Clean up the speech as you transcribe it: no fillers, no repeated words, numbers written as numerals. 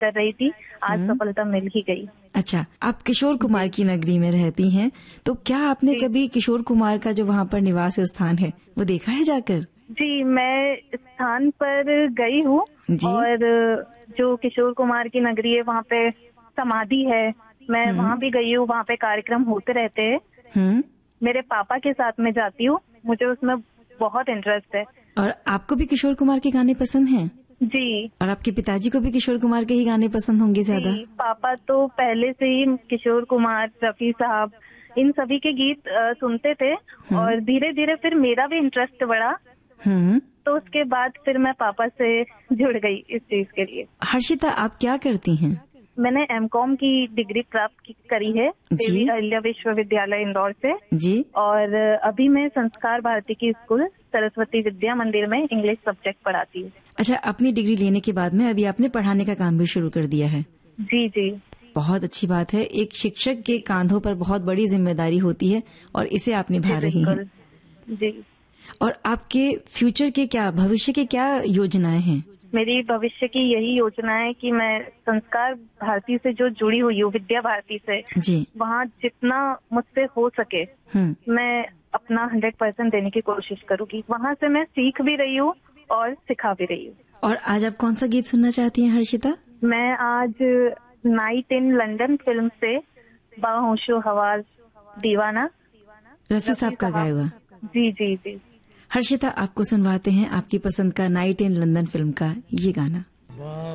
कर रही थी, आज सफलता मिल ही गई। अच्छा, आप किशोर कुमार की नगरी में रहती हैं, तो क्या आपने कभी किशोर कुमार का जो वहाँ पर निवास स्थान है वो देखा है जाकर? जी, मैं स्थान पर गई हूँ और जो किशोर कुमार की नगरी है वहाँ पे समाधि है, मैं वहाँ भी गई हूँ। वहाँ पे कार्यक्रम होते रहते हैं। मेरे पापा के साथ में जाती हूँ, मुझे उसमें बहुत इंटरेस्ट है। और आपको भी किशोर कुमार के गाने पसंद हैं? जी। और आपके पिताजी को भी किशोर कुमार के ही गाने पसंद होंगे ज्यादा? पापा तो पहले से ही किशोर कुमार, रफी साहब, इन सभी के गीत सुनते थे और धीरे धीरे फिर मेरा भी इंटरेस्ट बढ़ा। तो उसके बाद फिर मैं पापा से जुड़ गई इस चीज के लिए। हर्षिता, आप क्या करती हैं? मैंने एमकॉम की डिग्री प्राप्त करी है देवी अहिल्या विश्वविद्यालय इंदौर से जी। और अभी मैं संस्कार भारती की स्कूल सरस्वती विद्या मंदिर में इंग्लिश सब्जेक्ट पढ़ाती हूँ। अच्छा, अपनी डिग्री लेने के बाद में अभी आपने पढ़ाने का काम भी शुरू कर दिया है? जी जी, बहुत अच्छी बात है। एक शिक्षक के कांधों पर बहुत बड़ी जिम्मेदारी होती है और इसे आप निभा रही हैं। जी। और आपके फ्यूचर के क्या, भविष्य के क्या योजनाएं हैं? मेरी भविष्य की यही योजना है कि मैं संस्कार भारती से जो जुड़ी हुई हूँ, विद्या भारती से जी, वहाँ जितना मुझसे हो सके मैं अपना 100% देने की कोशिश करूंगी। वहाँ से मैं सीख भी रही हूँ और सिखा भी रही हूँ। और आज आप कौन सा गीत सुनना चाहती हैं हर्षिता? मैं आज नाइट इन लंदन फिल्म से बाहोशो हवाज दीवाना, रफी साहब का गाया हुआ। जी जी जी। हर्षिता, आपको सुनवाते हैं आपकी पसंद का नाइट इन लंदन फिल्म का ये गाना।